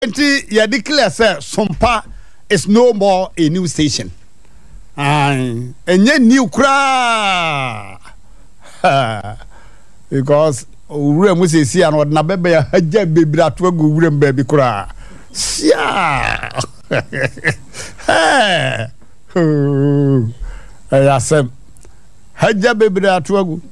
nti ya declare say Sompa is no more a new station. Enye new kra. Because owura mu sesi an na bebe ya haja bebira to agu owura mbabi kra. Sia. Ayasem haja bebira to agu